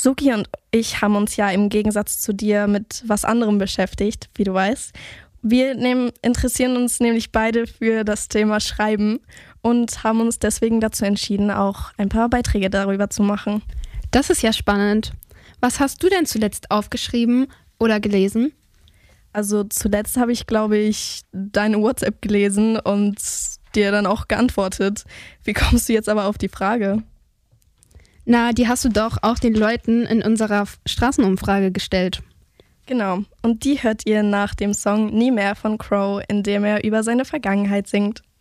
Suki und ich haben uns ja im Gegensatz zu dir mit was anderem beschäftigt, wie du weißt. Wir interessieren uns nämlich beide für das Thema Schreiben und haben uns deswegen dazu entschieden, auch ein paar Beiträge darüber zu machen. Das ist ja spannend. Was hast du denn zuletzt aufgeschrieben oder gelesen? Also zuletzt habe ich, glaube ich, deine WhatsApp gelesen und dir dann auch geantwortet. Wie kommst du jetzt aber auf die Frage? Na, die hast du doch auch den Leuten in unserer Straßenumfrage gestellt. Genau, und die hört ihr nach dem Song Nie mehr von Crow, in dem er über seine Vergangenheit singt.